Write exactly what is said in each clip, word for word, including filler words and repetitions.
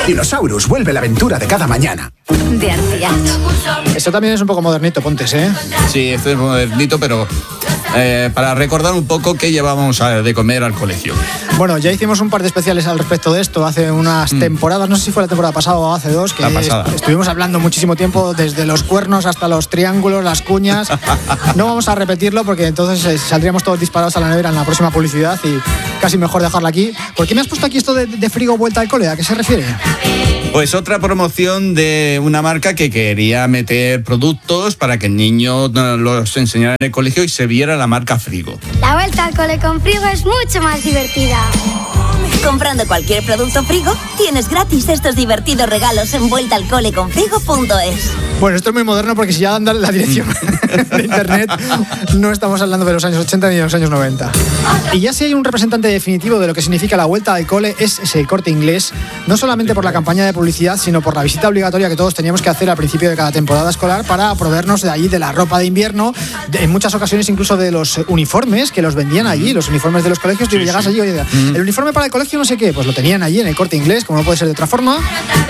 Dinosaurus vuelve la aventura de cada mañana. De Arciat. Esto también es un poco modernito, Pontes, ¿eh? Sí, esto es modernito, pero eh, para recordar un poco qué llevábamos a, de comer al colegio. Bueno, ya hicimos un par de especiales al respecto de esto hace unas mm. temporadas, no sé si fue la temporada pasada o hace dos, que est- estuvimos hablando muchísimo tiempo, desde los cuernos hasta los triángulos, las cuñas. No vamos a repetirlo porque entonces eh, saldríamos todos disparados a la nevera en la próxima publicidad y casi mejor dejarla aquí. ¿Por qué me has puesto aquí esto de, de frigo vuelta al cole? ¿A qué se refiere? Pues otra promoción de una marca que quería meter productos para que el niño los enseñara en el colegio y se viera la marca Frigo. La vuelta al cole con Frigo es mucho más divertida. Comprando cualquier producto Frigo, tienes gratis estos divertidos regalos en vuelta al cole con frigo punto es. Bueno, esto es muy moderno porque si ya dan la dirección de internet, no estamos hablando de los años ochenta ni de los años noventa. Y ya si hay un representante definitivo de lo que significa la vuelta al cole es ese Corte Inglés, no solamente por la campaña de publicidad, sino por la visita obligatoria que todos teníamos que hacer al principio de cada temporada escolar para proveernos de allí de la ropa de invierno, de, en muchas ocasiones incluso de los uniformes que los vendían allí, los uniformes de los colegios. Sí, y llegas sí. allí, oye, mm. el uniforme para el colegio no sé qué, pues lo tenían allí en el Corte Inglés, como no puede ser de otra forma.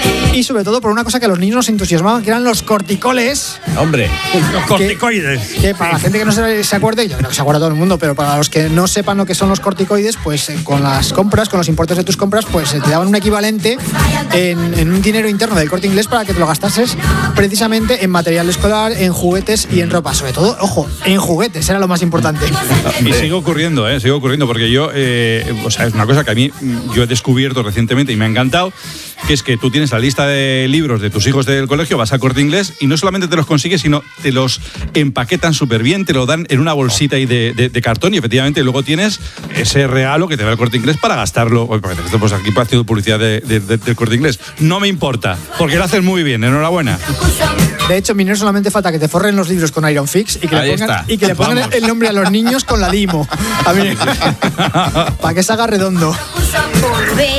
Y sobre todo por una cosa que a los niños nos entusiasmaba, que eran los corticoles. Hombre, los corticoides. Que, que para la gente que no se, se acuerde, yo creo que se acuerda todo el mundo, pero para los que no sepan lo que son los corticoides, pues eh, con las compras, con los importes de tus compras, pues eh, te daban un equivalente en, en un dinero interno del Corte Inglés para que te lo gastases precisamente en material escolar, en juguetes y en ropa. Sobre todo, ojo, en juguetes, era lo más importante. Y sigue ocurriendo, ¿eh? Sigue ocurriendo, porque yo, eh, o sea, es una cosa que a mí yo he descubierto recientemente y me ha encantado, que es que tú tienes la lista de libros de tus hijos del colegio, vas a Corte Inglés y no solamente te los consigues, sino te los empaquetan súper bien, te lo dan en una bolsita ahí de, de, de cartón y efectivamente luego tienes ese regalo que te da el Corte Inglés para gastarlo. Pues aquí haciendo publicidad de, de, de, del Corte Inglés. No me importa, porque lo hacen muy bien, enhorabuena. De hecho, Miner, solamente falta que te forren los libros con Iron Fix y que Ahí le pongan, está. y que le pongan el, el nombre a los niños con la limo. A ver, para que se haga redondo. Volver